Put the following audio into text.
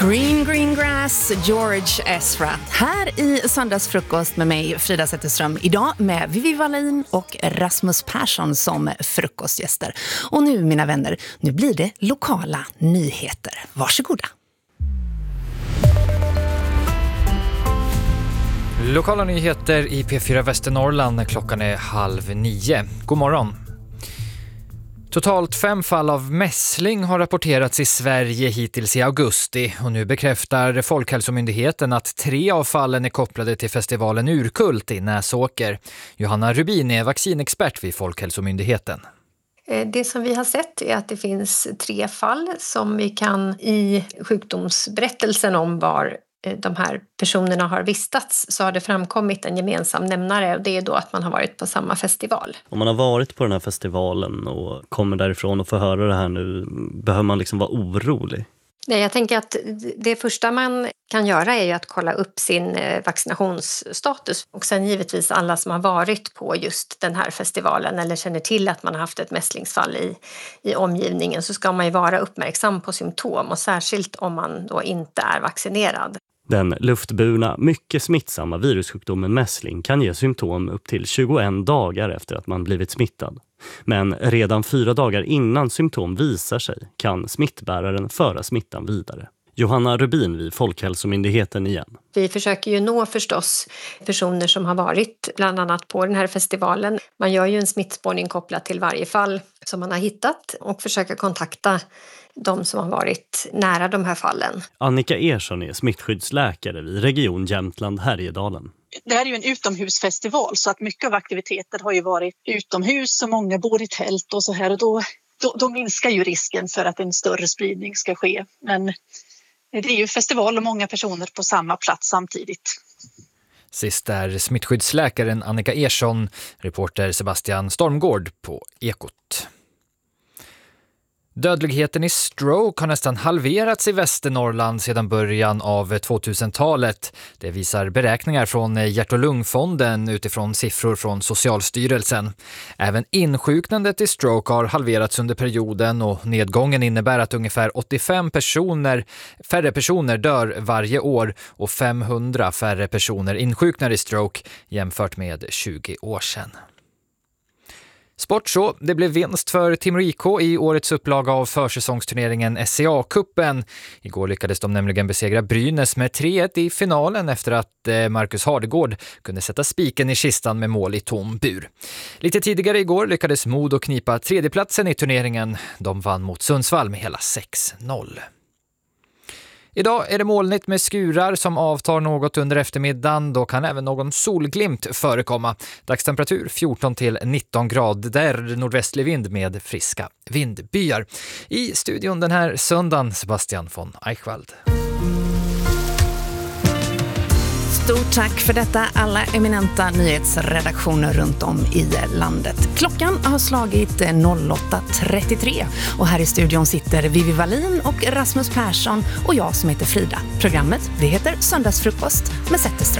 Green Grass, George Ezra. Här i Söndagsfrukost med mig, Frida Zetterström. Idag med Vivi Wallin och Rasmus Persson som frukostgäster. Och nu, mina vänner, nu blir det lokala nyheter. Varsågoda. Lokala nyheter i P4 Västernorrland. Klockan är 8:30. God morgon. Totalt 5 fall av mässling har rapporterats i Sverige hittills i augusti och nu bekräftar Folkhälsomyndigheten att 3 av fallen är kopplade till festivalen Urkult i Näsåker. Johanna Rubin är vaccinexpert vid Folkhälsomyndigheten. Det som vi har sett är att det finns 3 fall som vi kan i sjukdomsberättelsen om var de här personerna har vistats, så har det framkommit en gemensam nämnare, och det är då att man har varit på samma festival. Om man har varit på den här festivalen och kommer därifrån och får höra det här nu, behöver man liksom vara orolig? Nej, jag tänker att det första man kan göra är ju att kolla upp sin vaccinationsstatus. Och sen givetvis alla som har varit på just den här festivalen eller känner till att man har haft ett mässlingsfall i omgivningen, så ska man ju vara uppmärksam på symptom, och särskilt om man då inte är vaccinerad. Den luftburna, mycket smittsamma virussjukdomen mässling kan ge symptom upp till 21 dagar efter att man blivit smittad. Men redan 4 dagar innan symptom visar sig kan smittbäraren föra smittan vidare. Johanna Rubin vid Folkhälsomyndigheten igen. Vi försöker ju nå förstås personer som har varit bland annat på den här festivalen. Man gör ju en smittspårning kopplat till varje fall som man har hittat och försöker kontakta de som har varit nära de här fallen. Annika Ersson är smittskyddsläkare vid Region Jämtland Härjedalen. Det här är ju en utomhusfestival, så att mycket av aktiviteter har ju varit utomhus och många bor i tält och så här, och då minskar ju risken för att en större spridning ska ske. Men det är ju festival och många personer på samma plats samtidigt. Sist är smittskyddsläkaren Annika Ersson, reporter Sebastian Stormgård på Ekot. Dödligheten i stroke har nästan halverats i Västernorrland sedan början av 2000-talet. Det visar beräkningar från Hjärt- och lungfonden utifrån siffror från Socialstyrelsen. Även insjuknandet i stroke har halverats under perioden, och nedgången innebär att ungefär 85 färre personer dör varje år och 500 färre personer insjuknar i stroke jämfört med 20 år sedan. Sport så, det blev vinst för Timrå IK i årets upplaga av försäsongsturneringen SCA-cupen. Igår lyckades de nämligen besegra Brynäs med 3-1 i finalen efter att Marcus Hardegård kunde sätta spiken i kistan med mål i tom bur. Lite tidigare igår lyckades Modo knipa 3:e platsen i turneringen. De vann mot Sundsvall med hela 6-0. Idag är det molnigt med skurar som avtar något under eftermiddagen. Då kan även någon solglimt förekomma. Dagstemperatur 14 till 19 grader, nordvästlig vind med friska vindbyar. I studion den här söndagen, Sebastian von Eichwald. Stort tack för detta, alla eminenta nyhetsredaktioner runt om i landet. Klockan har slagit 08:33 och här i studion sitter Vivi Wallin och Rasmus Persson och jag som heter Frida. Programmet, det heter Söndagsfrukost med Zetterström.